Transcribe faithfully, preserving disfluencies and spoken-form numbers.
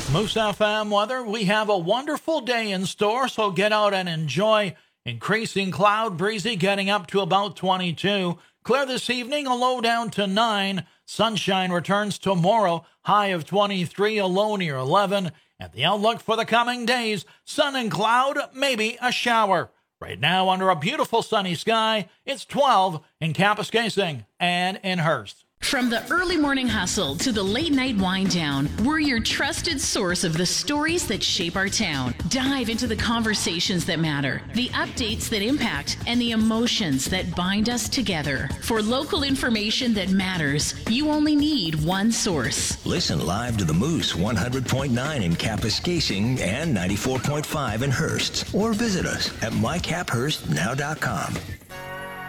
Moose F M weather, we have a wonderful day in store, so get out and enjoy. Increasing cloud, breezy, getting up to about twenty-two. Clear this evening, a low down to nine. Sunshine returns tomorrow, high of twenty-three, a low near eleven. And the outlook for the coming days, sun and cloud, maybe a shower. Right now, under a beautiful sunny sky, it's twelve in Kapuskasing and in Hearst. From the early morning hustle to the late night wind down, we're your trusted source of the stories that shape our town. Dive into the conversations that matter, the updates that impact, and the emotions that bind us together. For local information that matters, you only need one source. Listen live to the Moose one hundred point nine in Kapuskasing and ninety-four point five in Hearst. Or visit us at my cap hearst now dot com.